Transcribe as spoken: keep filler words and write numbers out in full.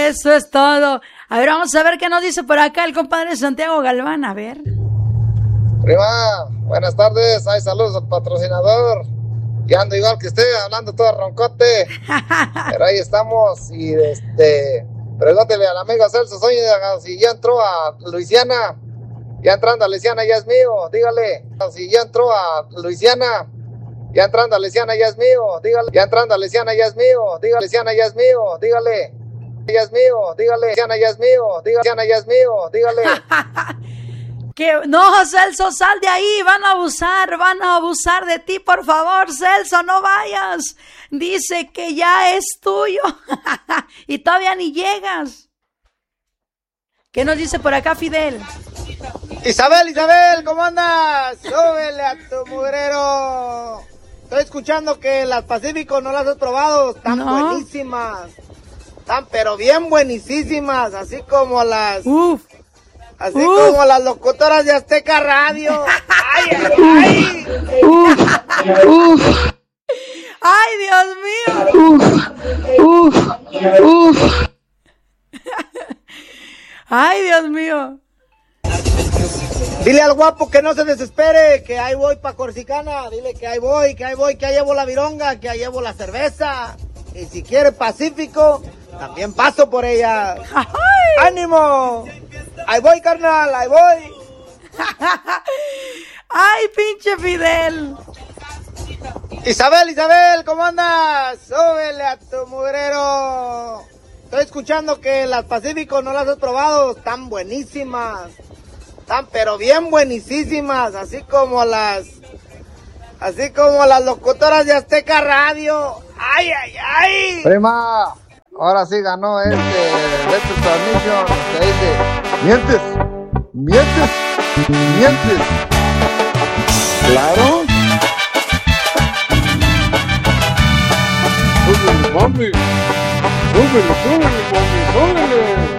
Eso es todo. A ver, vamos a ver qué nos dice por acá el compadre Santiago Galván, a ver. Prima, buenas tardes, hay saludos al patrocinador. Y ando igual que usted, hablando todo roncote. Pero ahí estamos y este, pregúntele al amigo Celso Zúñiga si ya entró a Luisiana. Ya entrando a Luisiana ya es mío, dígale. Si ya entró a Luisiana, ya entrando a Luisiana ya es mío, dígale. Ya entrando a Luisiana ya es mío, dígale. Luisiana ya es mío, dígale. Ya es mío, dígale. Luisiana ya es mío, dígale. Luisiana ya es mío, dígale. Que no, Celso, sal de ahí, van a abusar, van a abusar de ti, por favor, Celso, no vayas. Dice que ya es tuyo y todavía ni llegas. ¿Qué nos dice por acá Fidel? Isabel, Isabel, ¿cómo andas? Súbele a tu mugrero. Estoy escuchando que las Pacífico no las has probado, están no. buenísimas. Están pero bien buenísimas, así como las... Uf. Así uf. como las locutoras de Azteca Radio. ¡Ay, ay, ay! ¡Uf! ¡Uf! ¡Ay, Dios mío! ¡Uf! ¡Uf! ¡Uf! ¡Ay, Dios mío! Dile al guapo que no se desespere, que ahí voy pa' Corsicana. Dile que ahí voy, que ahí voy, que ahí llevo la vironga, que ahí llevo la cerveza. Y si quiere Pacífico, también paso por ella. ¡Ay! ¡Ánimo! Ahí voy, carnal, ahí voy. ¡Ay, pinche Fidel! Isabel, Isabel, ¿cómo andas? Súbele a tu mugrero. Estoy escuchando que las Pacífico no las has probado, están buenísimas. Están pero bien buenísimas, así como las... Así como las locutoras de Azteca Radio. ¡Ay, ay, ay! Prima, ahora sí ganó este Retro Transmission. Se dice, mientes, mientes, mientes. Claro. Súbele, mami. Súbele, súbele, mami, súbele.